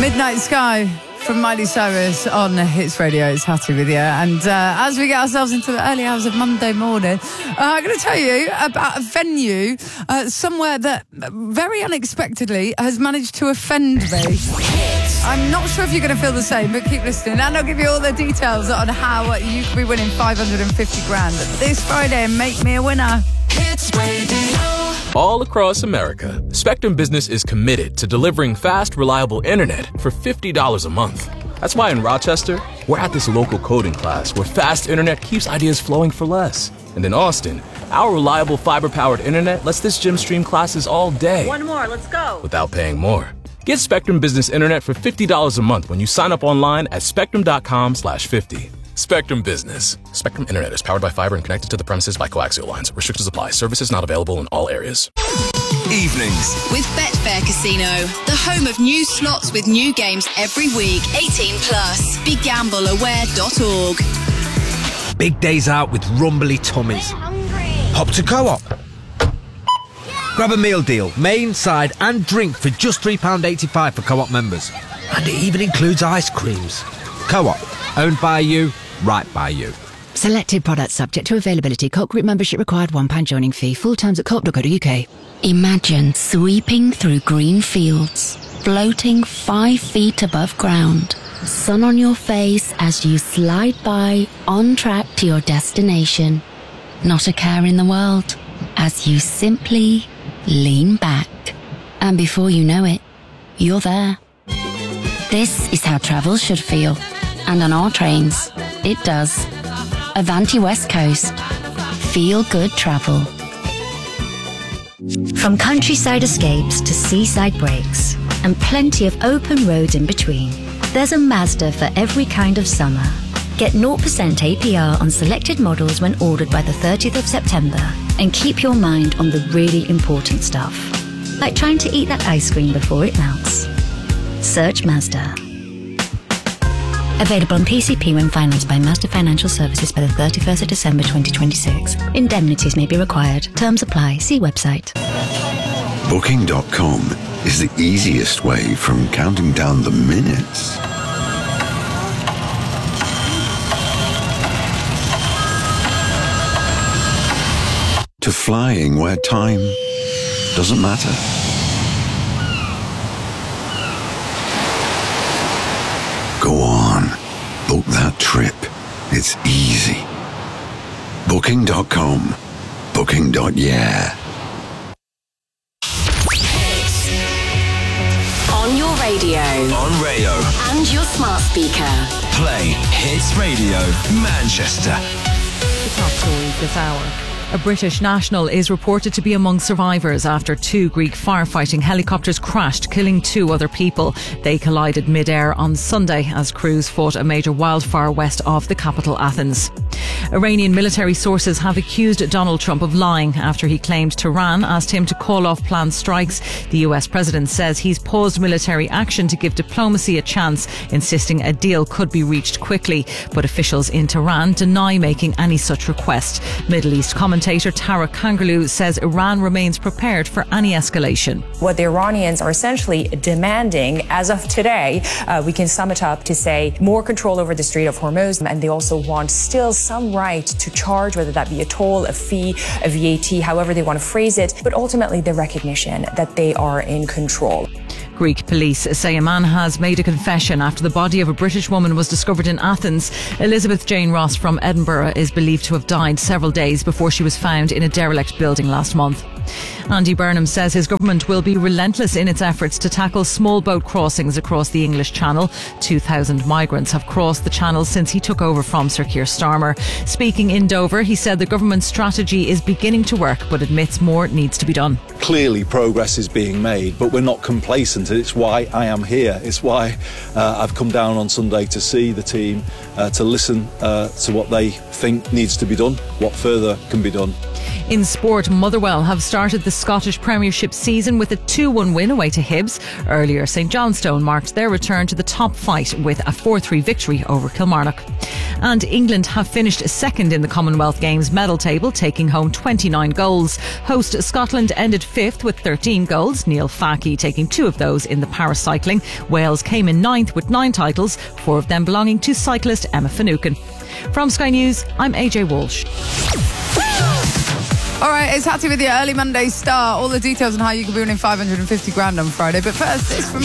Midnight Sky from Miley Cyrus on Hits Radio. It's Hattie with you. And as we get ourselves into the early hours of Monday morning, I'm going to tell you about a venue somewhere that very unexpectedly has managed to offend me. I'm not sure if you're going to feel the same, but keep listening and I'll give you all the details on how you could be winning 550 grand this Friday and make me a winner. Hits Radio. All across America, Spectrum Business is committed to delivering fast, reliable internet for $50 a month. That's why in Rochester, we're at this local coding class where fast internet keeps ideas flowing for less. And in Austin, our reliable fiber-powered internet lets this gym stream classes all day. One more, let's go. Without paying more. Get Spectrum Business Internet for $50 a month when you sign up online at spectrum.com/50. Spectrum Business. Spectrum Internet is powered by fiber and connected to the premises by coaxial lines. Restrictions apply. Services not available in all areas. Evenings with Betfair Casino, the home of new slots with new games every week. 18 plus. BeGambleAware.org. Big days out with rumbly tummies. Hop to Co-op. Grab a meal deal, main, side and drink for just £3.85 for Co-op members. And it even includes ice creams. Co-op. Owned by you, right by you. Selected products subject to availability. Co-op group membership required. £1 joining fee. Full terms at co-op.co.uk. Imagine sweeping through green fields, floating 5 feet above ground. Sun on your face as you slide by, on track to your destination. Not a care in the world, as you simply lean back. And before you know it, you're there. This is how travel should feel. And on our trains, it does. Avanti West Coast. Feel good travel. From countryside escapes to seaside breaks, and plenty of open roads in between, there's a Mazda for every kind of summer. Get 0% APR on selected models when ordered by the 30th of September, and keep your mind on the really important stuff, like trying to eat that ice cream before it melts. Search Mazda. Available on PCP when financed by Mazda Financial Services by the 31st of December 2026. Indemnities may be required. Terms apply. See website. Booking.com is the easiest way from counting down the minutes to flying where time doesn't matter. Go on, book that trip. It's easy. Booking.com. Booking.yeah. On your radio. on Rayo. And your smart speaker. Play Hits Radio Manchester. The top stories this hour. A British national is reported to be among survivors after 2 Greek firefighting helicopters crashed, killing 2 other people. They collided mid-air on Sunday as crews fought a major wildfire west of the capital, Athens. Iranian military sources have accused Donald Trump of lying after he claimed Tehran asked him to call off planned strikes. The US president says he's paused military action to give diplomacy a chance, insisting a deal could be reached quickly. But officials in Tehran deny making any such request. Middle East commentator Tara Kangarloo says Iran remains prepared for any escalation. What the Iranians are essentially demanding as of today, we can sum it up to say more control over the Strait of Hormuz, and they also want still some right to charge, whether that be a toll, a fee, a VAT, however they want to phrase it, but ultimately the recognition that they are in control. Greek police say a man has made a confession after the body of a British woman was discovered in Athens. Elizabeth Jane Ross from Edinburgh is believed to have died several days before she was found in a derelict building last month. Andy Burnham says his government will be relentless in its efforts to tackle small boat crossings across the English Channel. 2,000 migrants have crossed the channel since he took over from Sir Keir Starmer. Speaking in Dover, he said the government's strategy is beginning to work, but admits more needs to be done. Clearly progress is being made, but we're not complacent. It's why I am here. It's why I've come down on Sunday to see the team, to listen to what they think needs to be done, what further can be done. In sport, Motherwell have started the Scottish Premiership season with a 2-1 win away to Hibs. Earlier, St Johnstone marked their return to the top flight with a 4-3 victory over Kilmarnock. And England have finished second in the Commonwealth Games medal table, taking home 29 goals. Host Scotland ended 5th with 13 goals, Neil Faki taking 2 of those in the paracycling. Wales came in 9th with 9 titles, 4 of them belonging to cyclist Emma Finucane. From Sky News, I'm AJ Walsh. All right, it's Hattie with your early Monday start. All the details on how you can be winning 550 grand on Friday. But first, it's from